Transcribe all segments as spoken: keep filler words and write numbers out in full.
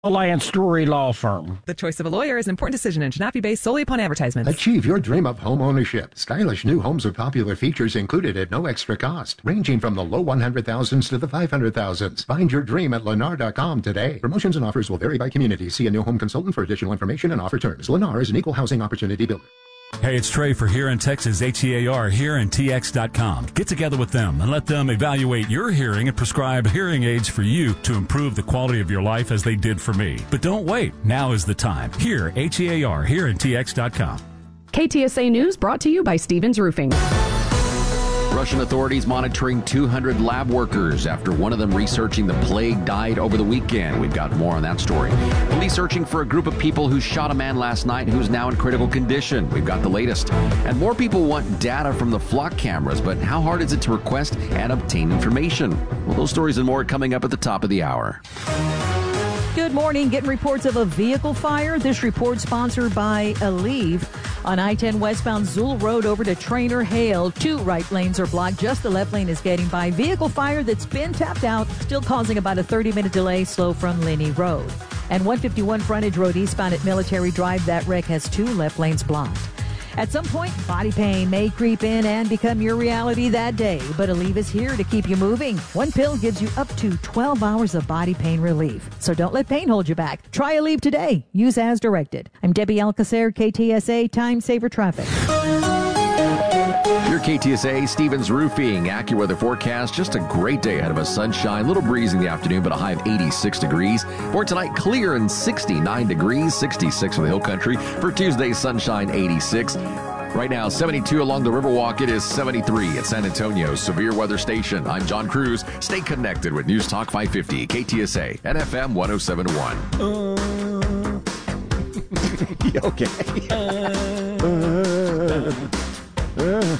Alliance Story Law Firm. The choice of a lawyer is an important decision and should not be based solely upon advertisements. Achieve your dream of home ownership. Stylish new homes with popular features included at no extra cost, ranging from the low one hundred thousands to the five hundred thousands. Find your dream at Lennar dot com today. Promotions and offers will vary by community. See a new home consultant for additional information and offer terms. Lennar is an equal housing opportunity builder. Hey, it's Trey for Here in Texas, H E A R, here in T X dot com. Get together with them and let them evaluate your hearing and prescribe hearing aids for you to improve the quality of your life as they did for me. But don't wait. Now is the time. Here, H E A R, here in T X dot com. K T S A News brought to you by Stevens Roofing. Russian authorities monitoring two hundred lab workers after one of them researching the plague died over the weekend. We've got more on that story. Police searching for a group of people who shot a man last night who's now in critical condition. We've got the latest. And more people want data from the flock cameras, but how hard is it to request and obtain information? Well, those stories and more coming up at the top of the hour. Good morning. Getting reports of a vehicle fire. This report sponsored by Aleve. On I ten westbound Zool Road over to Trainer Hale, two right lanes are blocked. Just the left lane is getting by. Vehicle fire that's been tapped out, still causing about a thirty-minute delay slow from Linney Road. And one fifty-one Frontage Road eastbound at Military Drive, that wreck has two left lanes blocked. At some point, body pain may creep in and become your reality that day, but Aleve is here to keep you moving. One pill gives you up to twelve hours of body pain relief. So don't let pain hold you back. Try Aleve today. Use as directed. I'm Debbie Alcacer, K T S A Time Saver Traffic. Your K T S A Stevens Roofing AccuWeather forecast. Just a great day ahead of us. Sunshine, a little breeze in the afternoon, but a high of eighty-six degrees. For tonight, clear and sixty-nine degrees, sixty-six for the Hill Country. For Tuesday, sunshine, eighty-six. Right now, seventy-two along the Riverwalk. It is seventy-three at San Antonio's Severe Weather Station. I'm John Cruz. Stay connected with News Talk five fifty, K T S A, and F M one oh seven point one. Uh, okay. uh, uh.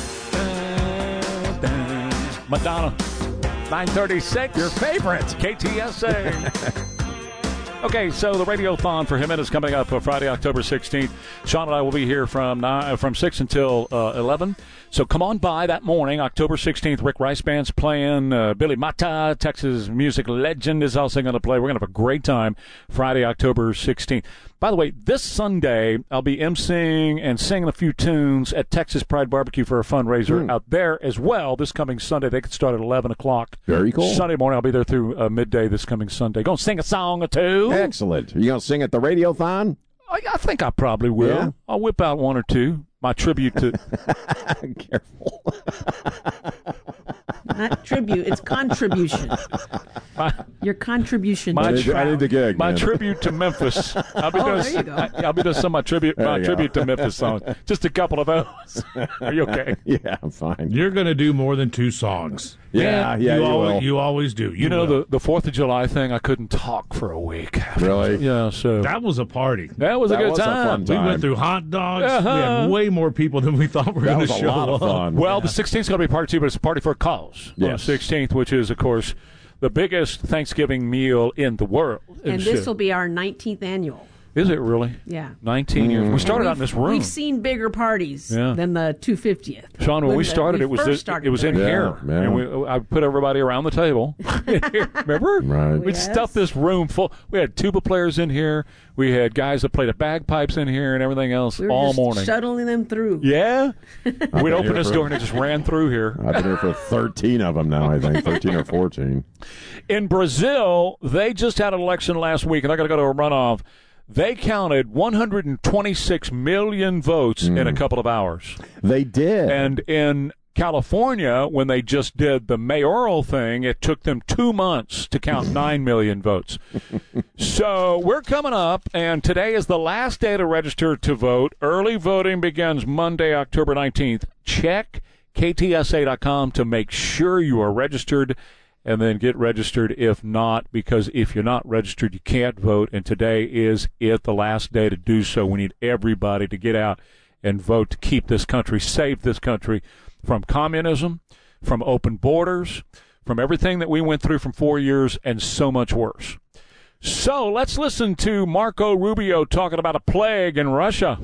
Madonna, nine thirty-six. Your favorite. K T S A. Okay, so the Radiothon for Jimenez coming up uh, Friday, October sixteenth. Sean and I will be here from nine, from six until uh, eleven. So come on by that morning, October sixteenth. Rick Rice Band's playing. Uh, Billy Mata, Texas music legend, is also going to play. We're going to have a great time Friday, October sixteenth. By the way, this Sunday, I'll be emceeing and singing a few tunes at Texas Pride Barbecue for a fundraiser mm. out there as well this coming Sunday. They could start at eleven o'clock. Very cool. Sunday morning, I'll be there through uh, midday this coming Sunday. Going to sing a song or two. Excellent. Are you going to sing at the Radiothon? I, I think I probably will. Yeah. I'll whip out one or two. My tribute to... Careful. Not tribute, it's contribution. My, Your contribution. My, to tri- I need the gig. My man. tribute to Memphis. I'll be oh, doing, there you go. I, I'll be doing some of my tribute, my tribute to Memphis songs. Just a couple of those. Are you okay? Yeah, I'm fine. You're going to do more than two songs. Yeah, yeah, you, you always, will. you always do. You, You know, will. the, the fourth of July thing, I couldn't talk for a week. Really? Yeah, so. That was a party. That was a That good was a time. fun We time. went through hot dogs. Uh-huh. We had way more people than we thought were That going to was a show lot of up. fun. Well, the sixteenth is going to be a party too, but it's a party for a cause. On the Yes. sixteenth, which is, of course, the biggest Thanksgiving meal in the world. And this will be our nineteenth annual. Is it really? Yeah. nineteen years. We started We've- out in this room. We've seen bigger parties Yeah. than the two hundred fiftieth. Sean, when, When we the- started, we it was first this, started it was in doing it. here, Yeah, and we, I put everybody around the table. Remember? Right. We'd Yes. stuff this room full. We had tuba players in here. We had guys that played the bagpipes in here and everything else We were all just morning. shuttling them through. Yeah, we'd been open here this for- door and it just ran through here. I've been here for thirteen of them now, I think. thirteen or fourteen. In Brazil, they just had an election last week, and they're going to go to a runoff. They counted one hundred twenty-six million votes mm. in a couple of hours. They did. And in California, when they just did the mayoral thing, it took them two months to count nine million votes. So we're coming up, and today is the last day to register to vote. Early voting begins Monday, October nineteenth. Check K T S A dot com to make sure you are registered, and then get registered if not, because if you're not registered, you can't vote, and today is it, the last day to do so. We need everybody to get out and vote to keep this country, save this country from communism, from open borders, from everything that we went through from four years, and so much worse. So let's listen to Marco Rubio talking about a plague in Russia.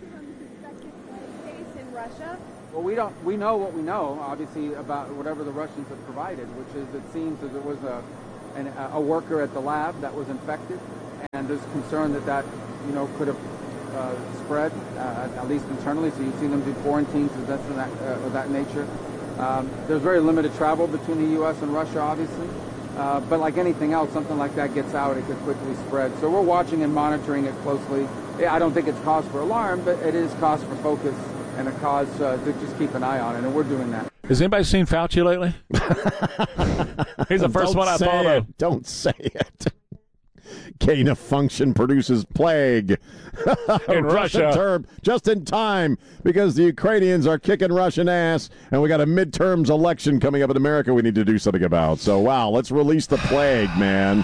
Well, we don't. We know what we know, obviously, about whatever the Russians have provided, which is it seems that there was a an, a worker at the lab that was infected, and there's concern that that, you know, could have uh, spread, uh, at least internally. So you've seen them do quarantines and that's of that, uh, of that nature. Um, there's very limited travel between the U S and Russia, obviously. Uh, but like anything else, something like that gets out, it could quickly spread. So we're watching and monitoring it closely. I don't think it's cause for alarm, but it is cause for focus and a cause uh, to just keep an eye on it, and we're doing that. Has anybody seen Fauci lately? He's the first Don't one I say thought it. of. Don't say it. Gain of function produces plague. In Russia. Russian term, just in time, because the Ukrainians are kicking Russian ass, and we got a midterms election coming up in America we need to do something about. So, wow, let's release the plague, man.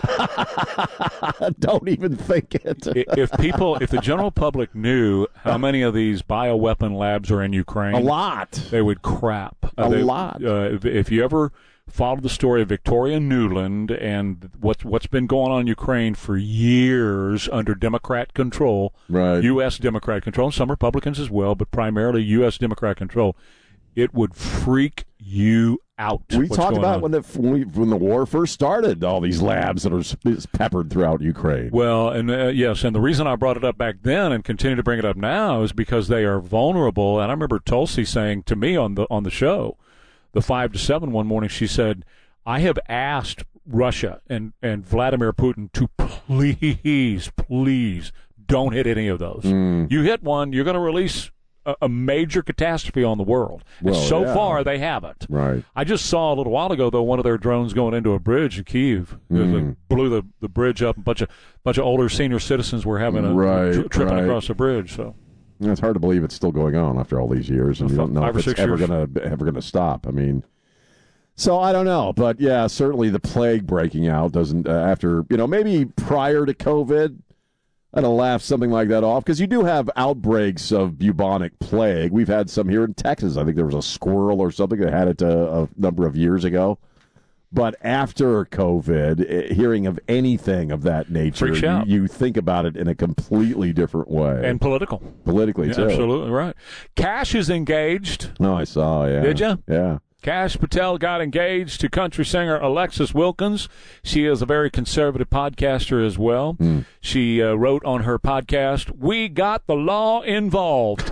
Don't even think it. If people, if the general public knew how many of these bioweapon labs are in Ukraine, a lot, they would crap. A uh, they, lot. Uh, if, if you ever followed the story of Victoria Nuland and what's what's been going on in Ukraine for years under Democrat control, right. U S Democrat control, and some Republicans as well, but primarily U S Democrat control, it would freak you out. We what's talked going about on. when the when, we, when the war first started, all these labs that are s- peppered throughout Ukraine. Well, and uh, yes, and the reason I brought it up back then and continue to bring it up now is because they are vulnerable. And I remember Tulsi saying to me on the on the show, the five to seven one morning, she said, "I have asked Russia and and Vladimir Putin to please, please don't hit any of those. Mm. You hit one, you're going to release a, a major catastrophe on the world. Well, and so yeah. far, they haven't. Right. I just saw a little while ago, though, one of their drones going into a bridge in Kyiv. Mm. It blew the, the bridge up. A bunch of bunch of older senior citizens were having a Right, tri- tripping right. across the bridge. So It's hard to believe it's still going on after all these years, and you don't know Five if or it's six ever years. going to ever going to stop. I mean, so I don't know, but yeah, certainly the plague breaking out doesn't. Uh, after you know, maybe prior to COVID, I'd have laughed something like that off because you do have outbreaks of bubonic plague. We've had some here in Texas. I think there was a squirrel or something that had it uh, a number of years ago. But after COVID, eh, hearing of anything of that nature, Freaks you you, out. you think about it in a completely different way. and political, Politically, Yeah, too. absolutely right. Cash is engaged. No, I saw, yeah. Did ya? Yeah. Cash Patel got engaged to country singer Alexis Wilkins. She is a very conservative podcaster as well. Mm. She uh, wrote on her podcast, "We got the law involved."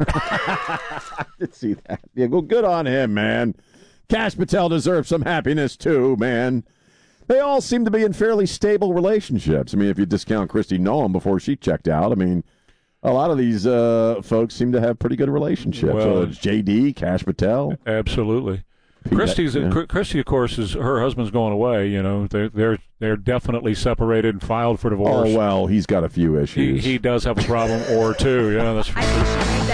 I did see that. Yeah, well, good on him, man. Cash Patel deserves some happiness, too, man. They all seem to be in fairly stable relationships. I mean, if you discount Christy Noam before she checked out, I mean, a lot of these uh, folks seem to have pretty good relationships. Well, Whether it's J D, Cash Patel. Absolutely. Pete, Christy's yeah. Chr- Christy, of course, is her husband's going away. You know, they're they're they're definitely separated and filed for divorce. Oh, well, he's got a few he issues. he does have a problem or two. Yeah, that's.